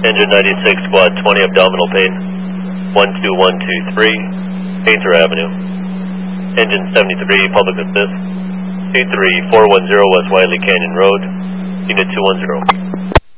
Engine 96, Squad 20, abdominal pain. 12123, Painter Avenue. Engine 73, public assist. 23410 West Wiley Canyon Road, Unit 210.